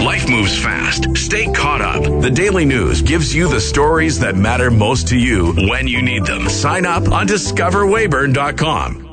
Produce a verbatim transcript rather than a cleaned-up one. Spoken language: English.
Life moves fast. Stay caught up. The Daily News gives you the stories that matter most to you when you need them. Sign up on discover weyburn dot com.